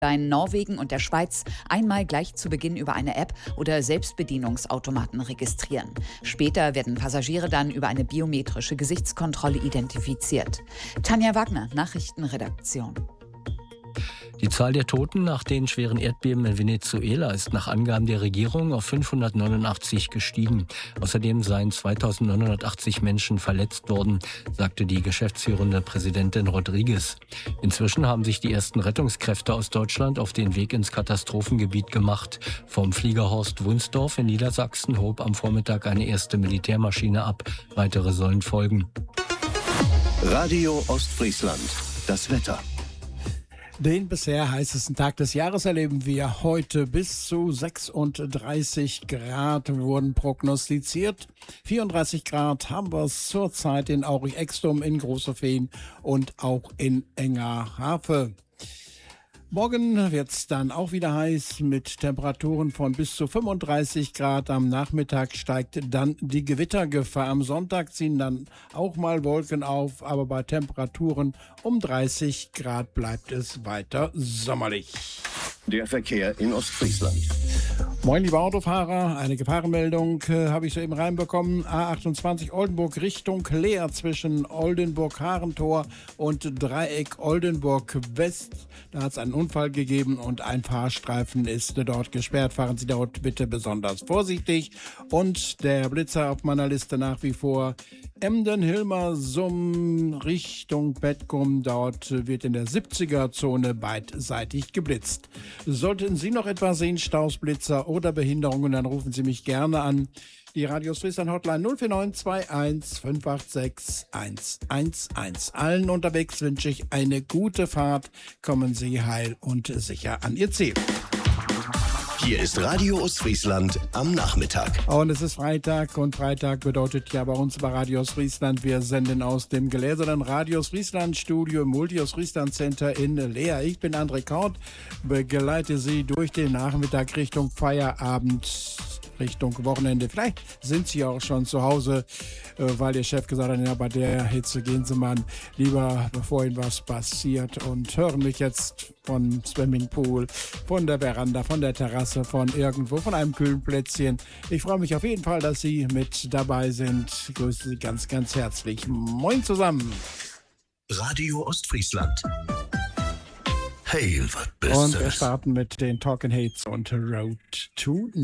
in Norwegen und der Schweiz einmal gleich zu Beginn über eine App oder Selbstbedienungsautomaten registrieren. Später werden Passagiere dann über eine biometrische Gesichtskontrolle identifiziert. Tanja Wagner, Nachrichtenredaktion. Die Zahl der Toten nach den schweren Erdbeben in Venezuela ist nach Angaben der Regierung auf 589 gestiegen. Außerdem seien 2980 Menschen verletzt worden, sagte die geschäftsführende Präsidentin Rodriguez. Inzwischen haben sich die ersten Rettungskräfte aus Deutschland auf den Weg ins Katastrophengebiet gemacht. Vom Flieger Horst Wunsdorf in Niedersachsen hob am Vormittag eine erste Militärmaschine ab. Weitere sollen folgen. Radio Ostfriesland. Das Wetter. Den bisher heißesten Tag des Jahres erleben wir heute. Bis zu 36 Grad wurden prognostiziert. 34 Grad haben wir es zurzeit in Aurich-Extum, in Großefehn und auch in Engerhafe. Morgen wird es dann auch wieder heiß mit Temperaturen von bis zu 35 Grad. Am Nachmittag steigt dann die Gewittergefahr. Am Sonntag ziehen dann auch mal Wolken auf, aber bei Temperaturen um 30 Grad bleibt es weiter sommerlich. Der Verkehr in Ostfriesland. Moin, liebe Autofahrer. Eine Gefahrenmeldung habe ich soeben reinbekommen. A28 Oldenburg Richtung Leer zwischen Oldenburg-Harentor und Dreieck Oldenburg-West. Da hat es einen Unfall gegeben und ein Fahrstreifen ist dort gesperrt. Fahren Sie dort bitte besonders vorsichtig. Und der Blitzer auf meiner Liste nach wie vor Emden-Hilmersum Richtung Bettgum. Dort wird in der 70er-Zone beidseitig geblitzt. Sollten Sie noch etwas sehen, Staus, Blitzer oder Behinderungen, dann rufen Sie mich gerne an. Die Radio Ostfriesland Hotline 04921 586 111. Allen unterwegs wünsche ich eine gute Fahrt. Kommen Sie heil und sicher an Ihr Ziel. Hier ist Radio Ostfriesland am Nachmittag. Und es ist Freitag und Freitag bedeutet ja bei uns bei Radio Ostfriesland, wir senden aus dem gläsernen Radio Ostfriesland Studio im Multi-Ostfriesland Center in Leer. Ich bin André Kaut, begleite Sie durch den Nachmittag Richtung Feierabend, Richtung Wochenende. Vielleicht sind Sie auch schon zu Hause, weil Ihr Chef gesagt hat, ja, bei der Hitze gehen Sie mal lieber, bevor Ihnen was passiert, und hören mich jetzt vom Swimmingpool, von der Veranda, von der Terrasse, von irgendwo, von einem kühlen Plätzchen. Ich freue mich auf jeden Fall, dass Sie mit dabei sind. Ich grüße Sie ganz, ganz herzlich. Moin zusammen. Radio Ostfriesland. Hey, was bist du? Und wir starten mit den Talking Hates und Road to